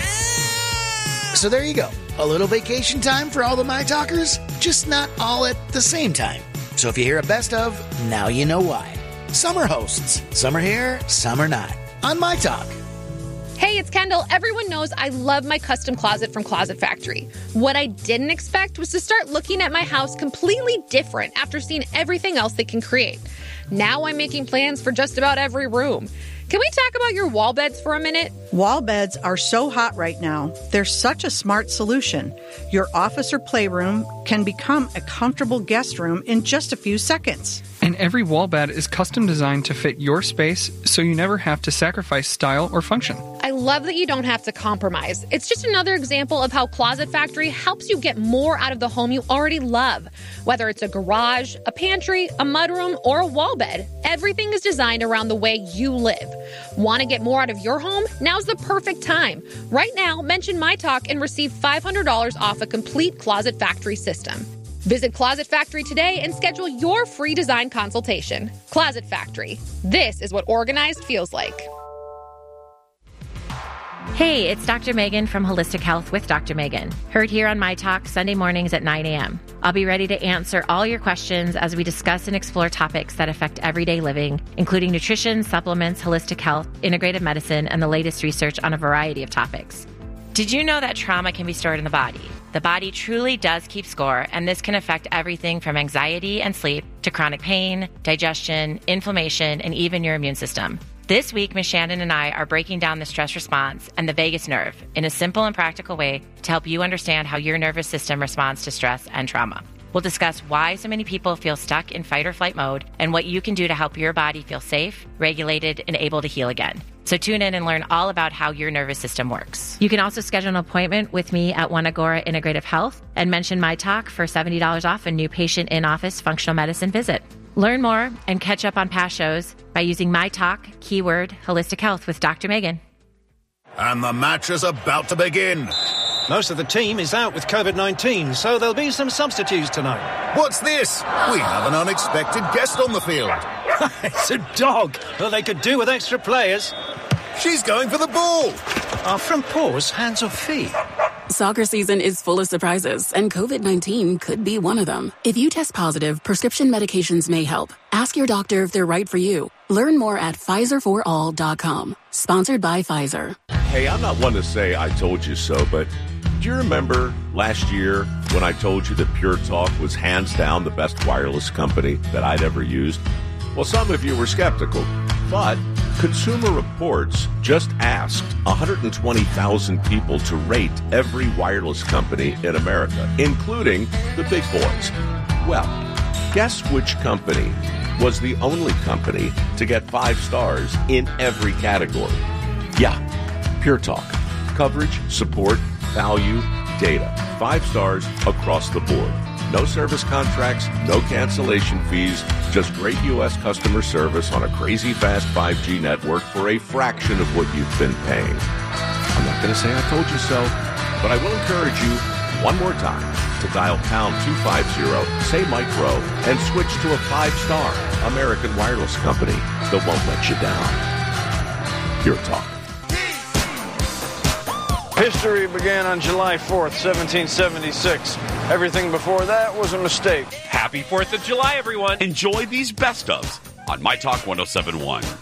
So there you go. A little vacation time for all the My Talkers, just not all at the same time. So if you hear a best of, now you know why. Summer hosts. Some are here, some are not. On My Talk. Hey, it's Kendall. Everyone knows I love my custom closet from Closet Factory. What I didn't expect was to start looking at my house completely different after seeing everything else they can create. Now I'm making plans for just about every room. Can we talk about your wall beds for a minute? Wall beds are so hot right now. They're such a smart solution. Your office or playroom can become a comfortable guest room in just a few seconds. And every wall bed is custom designed to fit your space, so you never have to sacrifice style or function. I love that you don't have to compromise. It's just another example of how Closet Factory helps you get more out of the home you already love. Whether it's a garage, a pantry, a mudroom, or a wall bed, everything is designed around the way you live. Want to get more out of your home? Now's the perfect time. Right now, mention My Talk and receive five hundred dollars off a complete Closet Factory system. Visit Closet Factory today and schedule your free design consultation. Closet Factory. This is what organized feels like. Hey, it's Doctor Megan from Holistic Health with Doctor Megan. Heard here on My Talk Sunday mornings at nine a.m. I'll be ready to answer all your questions as we discuss and explore topics that affect everyday living, including nutrition, supplements, holistic health, integrative medicine, and the latest research on a variety of topics. Did you know that trauma can be stored in the body? The body truly does keep score, and this can affect everything from anxiety and sleep to chronic pain, digestion, inflammation, and even your immune system. This week, Miz Shannon and I are breaking down the stress response and the vagus nerve in a simple and practical way to help you understand how your nervous system responds to stress and trauma. We'll discuss why so many people feel stuck in fight or flight mode and what you can do to help your body feel safe, regulated, and able to heal again. So tune in and learn all about how your nervous system works. You can also schedule an appointment with me at One Agora Integrative Health and mention My Talk for seventy dollars off a new patient in-office functional medicine visit. Learn more and catch up on past shows by using My Talk, keyword Holistic Health with Doctor Megan. And the match is about to begin. Most of the team is out with COVID nineteen, so there'll be some substitutes tonight. What's this? We have an unexpected guest on the field. It's a dog. Well, they could do with extra players. She's going for the ball. Our front paws, hands or feet? Soccer season is full of surprises, and COVID nineteen could be one of them. If you test positive, prescription medications may help. Ask your doctor if they're right for you. Learn more at Pfizer for all dot com. Sponsored by Pfizer. Hey, I'm not one to say I told you so, but do you remember last year when I told you that Pure Talk was hands down the best wireless company that I'd ever used? Well, some of you were skeptical, but Consumer Reports just asked one hundred twenty thousand people to rate every wireless company in America, including the big boys. Well, guess which company was the only company to get five stars in every category. Yeah, Pure Talk. Coverage, support, value, data. Five stars across the board. No service contracts, no cancellation fees, just great U S customer service on a crazy fast five G network for a fraction of what you've been paying. I'm not going to say I told you so, but I will encourage you one more time to dial pound two fifty, say Mike Rowe, and switch to a five-star American wireless company that won't let you down. Pure Talk. History began on July fourth, seventeen seventy-six. Everything before that was a mistake. Happy fourth of July, everyone. Enjoy these best ofs on My Talk one oh seven point one.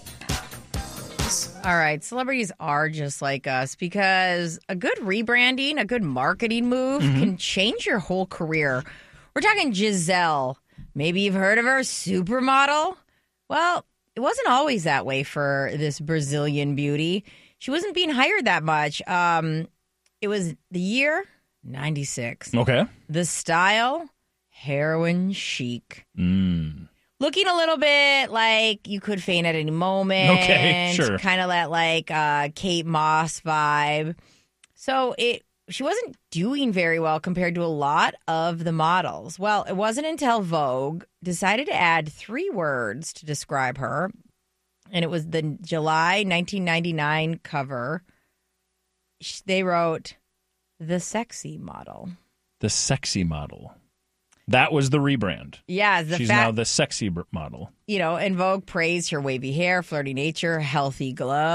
All right, celebrities are just like us because a good rebranding, a good marketing move mm-hmm. can change your whole career. We're talking Giselle. Maybe you've heard of her, supermodel. Well, it wasn't always that way for this Brazilian beauty. She wasn't being hired that much. Um, it was the year ninety-six. Okay. The style, heroin chic. Mm. Looking a little bit like you could faint at any moment. Okay, sure. Kind of that like uh, Kate Moss vibe. So it she wasn't doing very well compared to a lot of the models. Well, it wasn't until Vogue decided to add three words to describe her. And it was the July nineteen ninety-nine cover. They wrote, the sexy model. The sexy model. That was the rebrand. Yeah. The She's fact, now the sexy model. You know, and Vogue praised her wavy hair, flirty nature, healthy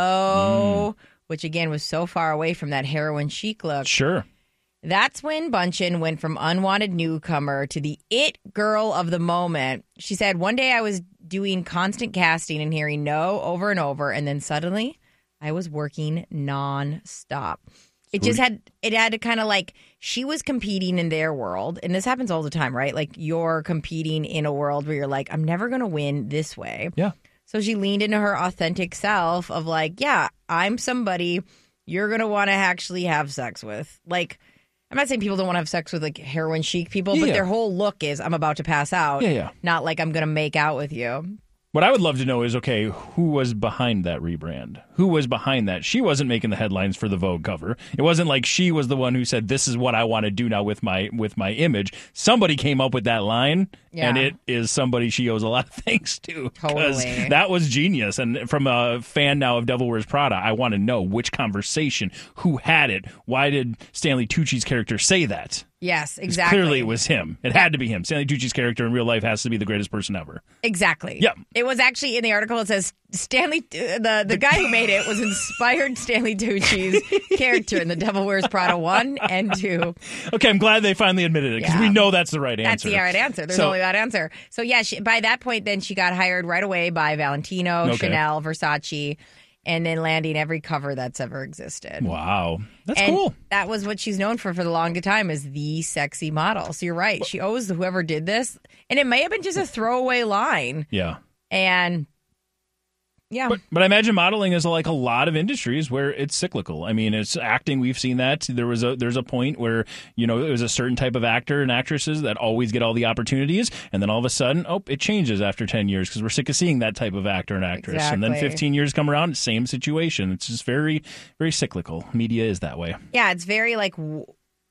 glow, mm. which again was so far away from that heroin chic look. Sure. That's when Bündchen went from unwanted newcomer to the it girl of the moment. She said, one day I was doing constant casting and hearing no over and over, and then suddenly I was working nonstop. It just had, it had to kind of like, she was competing in their world, and this happens all the time, right? Like you're competing in a world where you're like, I'm never going to win this way. Yeah. So she leaned into her authentic self of like, yeah, I'm somebody you're going to want to actually have sex with. Like, I'm not saying people don't want to have sex with like heroin chic people, yeah, but yeah. their whole look is I'm about to pass out. Yeah, yeah. Not like I'm going to make out with you. What I would love to know is, okay, who was behind that rebrand? Who was behind that? She wasn't making the headlines for the Vogue cover. It wasn't like she was the one who said, this is what I want to do now with my with my image. Somebody came up with that line, yeah. and it is somebody she owes a lot of thanks to. Totally. That was genius. And from a fan now of Devil Wears Prada, I want to know which conversation, who had it, why did Stanley Tucci's character say that? Yes, exactly. Clearly it was him. It had to be him. Stanley Tucci's character in real life has to be the greatest person ever. Exactly. Yeah. It was actually in the article, it says Stanley, uh, the, the guy who made it was inspired Stanley Tucci's character in The Devil Wears Prada one and two. Okay, I'm glad they finally admitted it because Yeah. we know that's the right That's answer. the right answer. There's So- only that answer. So yeah, she, by that point, then she got hired right away by Valentino, Okay. Chanel, Versace, and then landing every cover that's ever existed. Wow. That's and cool. That was what she's known for for the longest time, is the sexy model. So you're right. She owes whoever did this. And it may have been just a throwaway line. Yeah. And yeah. But, but I imagine modeling is like a lot of industries where it's cyclical. I mean, it's acting. We've seen that. There was a there's a point where, you know, it was a certain type of actor and actresses that always get all the opportunities. And then all of a sudden, oh, it changes after ten years because we're sick of seeing that type of actor and actress. Exactly. And then fifteen years come around, same situation. It's just very, very cyclical. Media is that way. Yeah, it's very like w-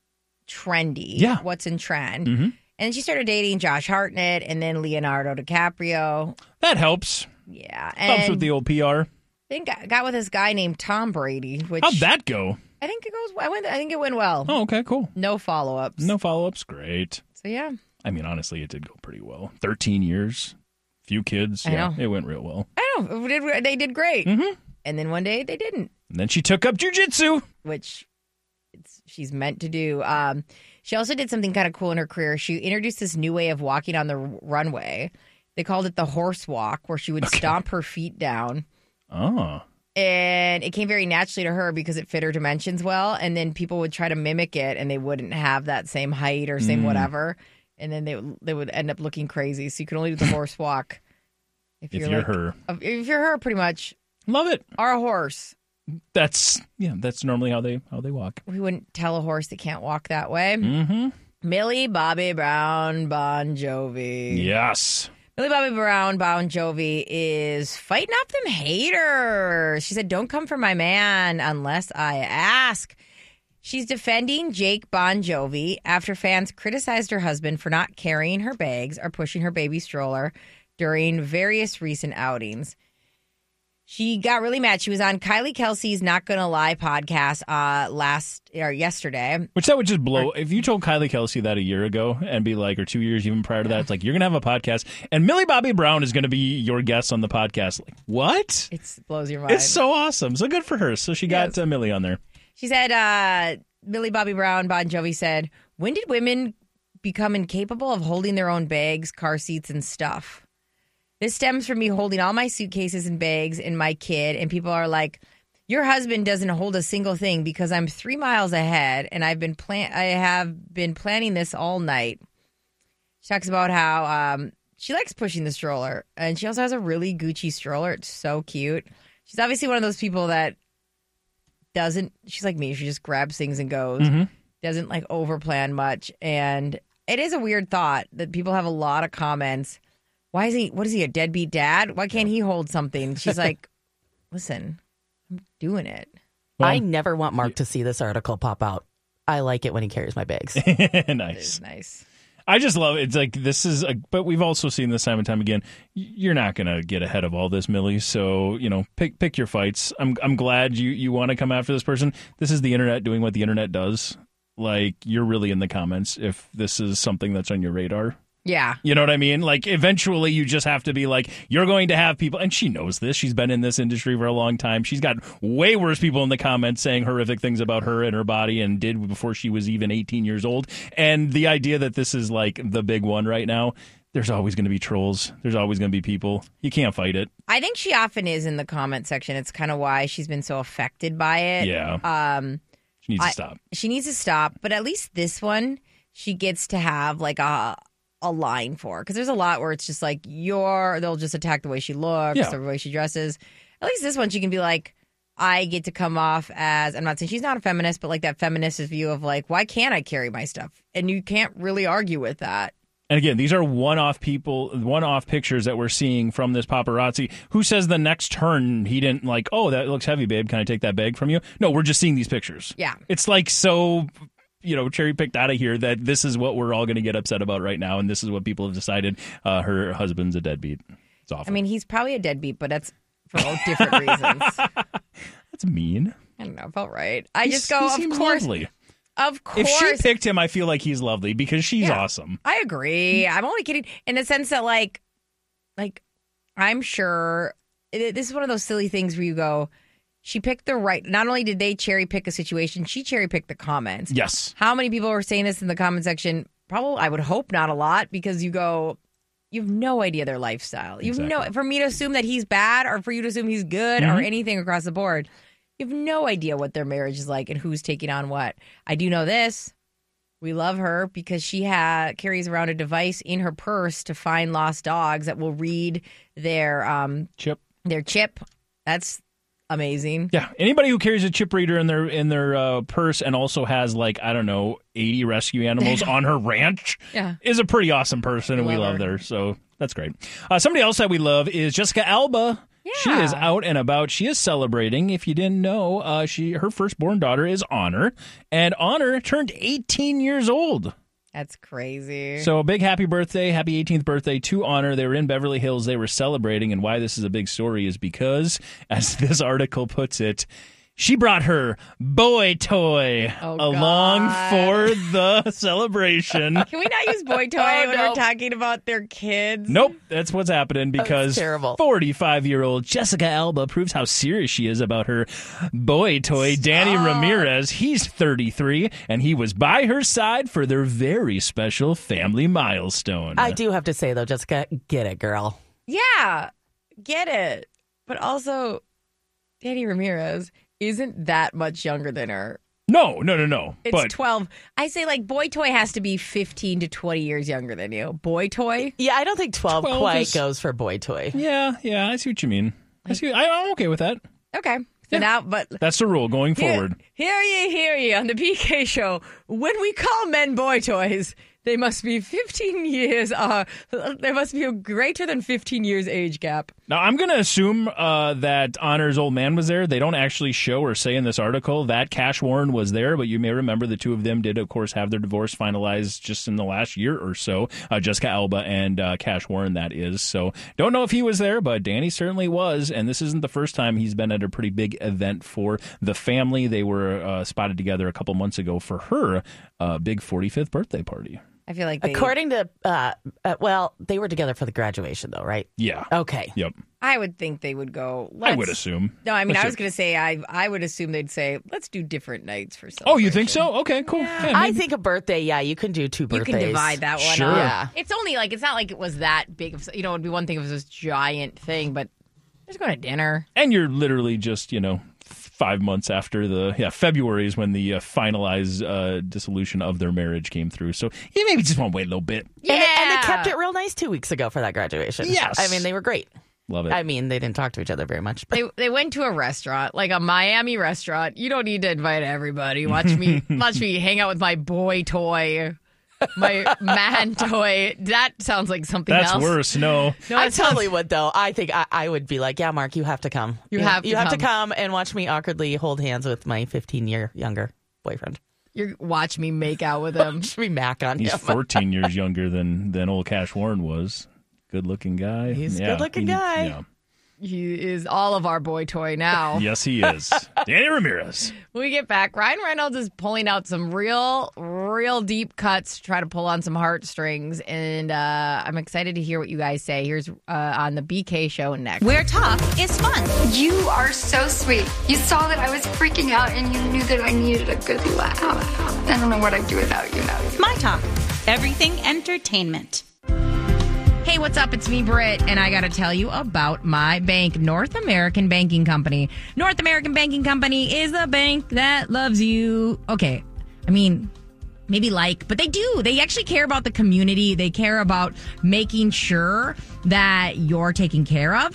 trendy. Yeah. What's in trend. Mm-hmm. And she started dating Josh Hartnett and then Leonardo DiCaprio. That helps. Yeah. Helps And with the old P R. then got, got with this guy named Tom Brady, which How'd that go? I think it goes. I went. I think it went well. Oh, okay, cool. No follow ups. No follow-ups. Great. So yeah. I mean, honestly, it did go pretty well. thirteen years, few kids. I Yeah, know. it went real well. I know. They did- They did great. Mm-hmm. And then one day they didn't, And then she took up jujitsu. which it's, she's meant to do. Um, she also did something kind of cool in her career. She introduced this new way of walking on the r- runway. They called it the horse walk, where she would stomp her feet down. Oh. And it came very naturally to her because it fit her dimensions well. And then people would try to mimic it, and they wouldn't have that same height or same Mm. whatever. And then they would- they would end up looking crazy. So you can only do the horse walk if If you're, you're like- her. If you're her, pretty much. Love it. Or a horse. That's yeah. That's normally how they how they walk. We wouldn't tell a horse that can't walk that way. Mm-hmm. Millie Bobby Brown Bon Jovi. Yes. Millie Bobby Brown, Bon Jovi, is fighting off them haters. She said, don't come for my man unless I ask. She's defending Jake Bon Jovi after fans criticized her husband for not carrying her bags or pushing her baby stroller during various recent outings. She got really mad. She was on Kylie Kelsey's Not Gonna Lie podcast uh, last or yesterday. Which that would just blow. If you told Kylie Kelsey that a year ago and be like, or two years even prior to that, it's like, you're going to have a podcast and Millie Bobby Brown is going to be your guest on the podcast. Like, what? It blows your mind. It's so awesome. So good for her. So she got yes. uh, Millie on there. She said, uh, Millie Bobby Brown, Bon Jovi said, when did women become incapable of holding their own bags, car seats, and stuff? This stems from me holding all my suitcases and bags and my kid, and people are like, your husband doesn't hold a single thing because I'm three miles ahead, and I've been plan- I have been planning this all night. She talks about how um, she likes pushing the stroller, and she also has a really Gucci stroller. It's so cute. She's obviously one of those people that doesn't, she's like me, she just grabs things and goes. Mm-hmm. Doesn't like overplan much, and it is a weird thought that people have a lot of comments. Why is he, what is he, a deadbeat dad? Why can't he hold something? She's like, listen, I'm doing it. Well, I never want Mark to see this article pop out. I like it when he carries my bags. Nice. Nice. I just love it. It's like, this is, a, but we've also seen this time and time again. You're not going to get ahead of all this, Millie. So, you know, pick pick your fights. I'm I'm glad you, you want to come after this person. This is the internet doing what the internet does. Like, you're really in the comments if this is something that's on your radar. Yeah. You know what I mean? Like, eventually you just have to be like, you're going to have people, and she knows this. She's been in this industry for a long time. She's got way worse people in the comments saying horrific things about her and her body and did before she was even eighteen years old. And the idea that this is like the big one right now, there's always going to be trolls. There's always going to be people. You can't fight it. I think she often is in the comment section. It's kind of why she's been so affected by it. Yeah. Um, she needs I, to stop. She needs to stop. But at least this one, she gets to have like a... a line for, because there's a lot where it's just like you're they'll just attack the way she looks, yeah. the way she dresses. At least this one she can be like, I get to come off as, I'm not saying she's not a feminist, but like that feminist view of like, why can't I carry my stuff? And you can't really argue with that. And again, these are one-off people, one-off pictures that we're seeing from this paparazzi. Who says the next turn he didn't like, oh, that looks heavy, babe, can I take that bag from you? No, we're just seeing these pictures. Yeah. It's like so... you know, cherry picked out of here that this is what we're all going to get upset about right now. And this is what people have decided. Uh, her husband's a deadbeat. It's awful. I mean, he's probably a deadbeat, but that's for all different reasons. That's mean. I don't know. It felt right. I He's, just go, he of seems course. Lovely. Of course. If she picked him, I feel like he's lovely because she's yeah, awesome. I agree. I'm only kidding in the sense that like, like, I'm sure it, this is one of those silly things where you go, she picked the right. Not only did they cherry pick a situation, she cherry picked the comments. Yes. How many people were saying this in the comment section? Probably, I would hope not a lot, because you go, you have no idea their lifestyle. You exactly. have no, for me to assume that he's bad or for you to assume he's good mm-hmm. or anything across the board, you have no idea what their marriage is like and who's taking on what. I do know this. We love her because she ha- carries around a device in her purse to find lost dogs that will read their um, chip. Their chip. That's amazing. Yeah, anybody who carries a chip reader in their in their uh, purse and also has like I don't know eighty rescue animals on her ranch yeah. is a pretty awesome person, and love we love her. her. So that's great. Uh, somebody else that we love is Jessica Alba. Yeah. She is out and about. She is celebrating. If you didn't know, uh, she her firstborn daughter is Honor, and Honor turned eighteen years old. That's crazy. So a big happy birthday, happy eighteenth birthday to Honor. They were in Beverly Hills. They were celebrating. And why this is a big story is because, as this article puts it, she brought her boy toy oh, along God. for the celebration. Can we not use boy toy oh, when no. we're talking about their kids? Nope, that's what's happening because forty-five-year-old Jessica Alba proves how serious she is about her boy toy, Danny Stop. Ramirez. He's thirty-three, and he was by her side for their very special family milestone. I do have to say, though, Jessica, get it, girl. Yeah, get it. But also, Danny Ramirez isn't that much younger than her. No, no, no, no. It's but twelve. I say, like, boy toy has to be fifteen to twenty years younger than you. Boy toy? Yeah, I don't think twelve, twelve quite is... goes for boy toy. Yeah, yeah, I see what you mean. I see, I, I'm okay with that. Okay. So yeah. now, but that's the rule going hear, forward. Hear ye, hear ye on the P K show. When we call men boy toys, they must be fifteen years. Uh, there must be a greater than fifteen years age gap. Now, I'm going to assume uh, that Honor's old man was there. They don't actually show or say in this article that Cash Warren was there, but you may remember the two of them did, of course, have their divorce finalized just in the last year or so. Uh, Jessica Alba and uh, Cash Warren, that is. So don't know if he was there, but Danny certainly was. And this isn't the first time he's been at a pretty big event for the family. They were uh, spotted together a couple months ago for her uh, big forty-fifth birthday party. I feel like they... According to, uh, uh, well, they were together for the graduation, though, right? Yeah. Okay. Yep. I would think they would go. I would assume. No, I mean, Let's I was see. going to say, I I would assume they'd say, let's do different nights for celebration. Oh, you think so? Okay, cool. Yeah. Yeah, I maybe. think a birthday, yeah, you can do two You birthdays. can divide that one Sure. up. Yeah. It's only like, it's not like it was that big of, you know, it'd be one thing if it was this giant thing, but just going to dinner. And you're literally just, you know, five months after the, yeah, February is when the uh, finalized uh, dissolution of their marriage came through. So you maybe just want to wait a little bit. Yeah. And, they, and they kept it real nice two weeks ago for that graduation. Yes. I mean, they were great. Love it. I mean, they didn't talk to each other very much. But. They they went to a restaurant, like a Miami restaurant. You don't need to invite everybody. Watch me, watch me hang out with my boy toy, my man toy. That sounds like something That's else. worse. No. No, I it sounds- totally would, though. I think I, I would be like, yeah, Mark, you have to come. You have to you have come. to come and watch me awkwardly hold hands with my fifteen-year younger boyfriend. You watch me make out with him. Watch me mac on He's him. fourteen years younger than, than old Cash Warren was. Good looking guy. He's a Yeah, good-looking he- guy. Yeah. He is all of our boy toy now. Yes, he is. Danny Ramirez. When we get back, Ryan Reynolds is pulling out some real, real deep cuts to try to pull on some heartstrings. And uh, I'm excited to hear what you guys say. Here's uh, on the B K show next. Where talk is fun. You are so sweet. You saw that I was freaking out and you knew that I needed a good laugh. I don't know what I'd do without you now. My Talk. Everything entertainment. Hey, what's up? It's me, Britt, and I got to tell you about my bank, North American Banking Company. North American Banking Company is the bank that loves you. Okay, I mean, maybe like, but they do. They actually care about the community. They care about making sure that you're taken care of.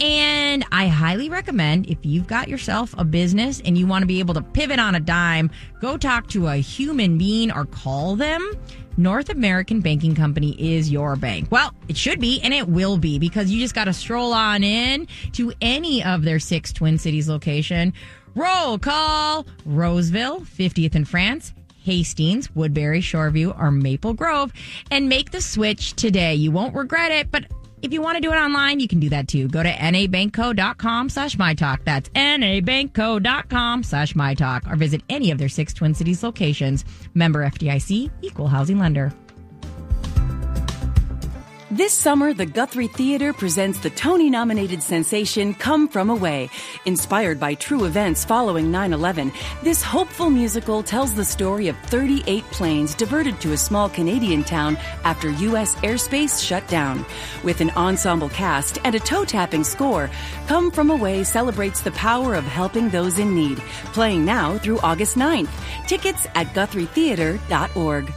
And I highly recommend, if you've got yourself a business and you want to be able to pivot on a dime, go talk to a human being or call them. North American Banking Company is your bank. Well, it should be, and it will be, because you just got to stroll on in to any of their six Twin Cities location. Roll call Roseville, fiftieth in France, Hastings, Woodbury, Shoreview, or Maple Grove, and make the switch today. You won't regret it, but if you want to do it online, you can do that too. Go to nabankco.com slash mytalk. That's nabankco.com slash mytalk. Or visit any of their six Twin Cities locations. Member F D I C, Equal Housing Lender. This summer, the Guthrie Theater presents the Tony-nominated sensation Come From Away. Inspired by true events following nine eleven, this hopeful musical tells the story of thirty-eight planes diverted to a small Canadian town after U S airspace shut down. With an ensemble cast and a toe-tapping score, Come From Away celebrates the power of helping those in need. Playing now through August ninth. Tickets at guthrie theater dot org.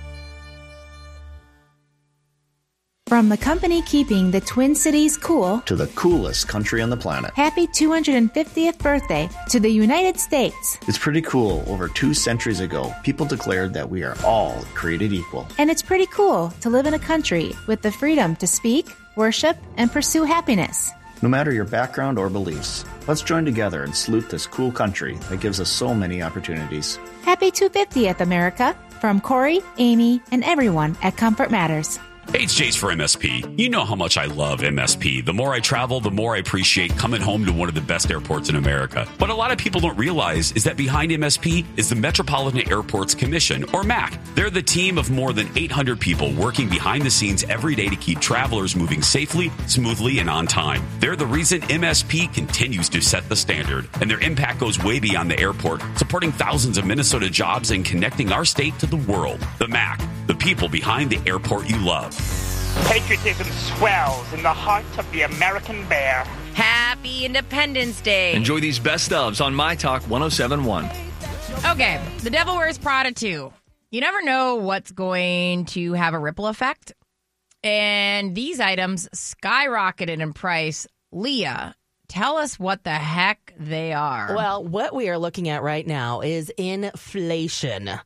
From the company keeping the Twin Cities cool to the coolest country on the planet. Happy two hundred fiftieth birthday to the United States. It's pretty cool. Over two centuries ago, people declared that we are all created equal. And it's pretty cool to live in a country with the freedom to speak, worship, and pursue happiness. No matter your background or beliefs, let's join together and salute this cool country that gives us so many opportunities. Happy two hundred fiftieth, America, from Corey, Amy, and everyone at Comfort Matters. Hey, it's Jace for M S P. You know how much I love M S P. The more I travel, the more I appreciate coming home to one of the best airports in America. But a lot of people don't realize is that behind M S P is the Metropolitan Airports Commission, or M A C. They're the team of more than eight hundred people working behind the scenes every day to keep travelers moving safely, smoothly, and on time. They're the reason M S P continues to set the standard, and their impact goes way beyond the airport, supporting thousands of Minnesota jobs and connecting our state to the world. The M A C, the people behind the airport you love. Patriotism swells in the heart of the American bear. Happy Independence Day. Enjoy these best ofs on My Talk one oh seven point one. Okay, The Devil Wears Prada two. You never know what's going to have a ripple effect. And these items skyrocketed in price. Leah, tell us what the heck they are. Well, what we are looking at right now is inflation.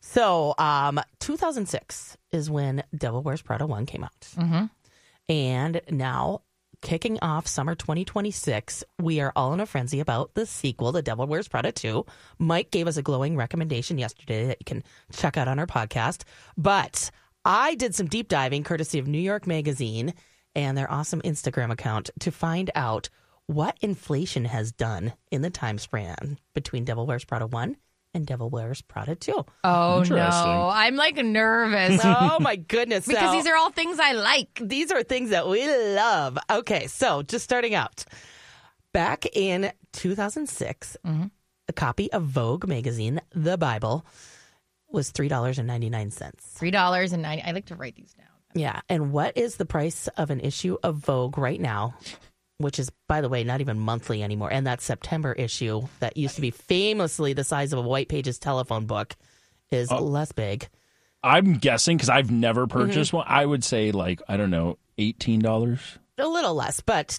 So, um, two thousand six is when Devil Wears Prada one came out. Mm-hmm. And now, kicking off summer twenty twenty-six, we are all in a frenzy about the sequel, The Devil Wears Prada two. Mike gave us a glowing recommendation yesterday that you can check out on our podcast. But I did some deep diving, courtesy of New York Magazine and their awesome Instagram account, to find out what inflation has done in the time span between Devil Wears Prada one and Devil Wears Prada two. Oh, no. I'm like nervous. Oh, my goodness. Because So, these are all things I like. These are things that we love. Okay, so just starting out. Back in two thousand six, mm-hmm. a copy of Vogue magazine, The Bible, was three dollars and ninety-nine cents. three dollars and ninety cents. I like to write these down. Yeah, and what is the price of an issue of Vogue right now? Which is, by the way, not even monthly anymore. And that September issue that used to be famously the size of a White Pages telephone book is Oh. less big. I'm guessing, because I've never purchased one, I would say like, I don't know, eighteen dollars. A little less, but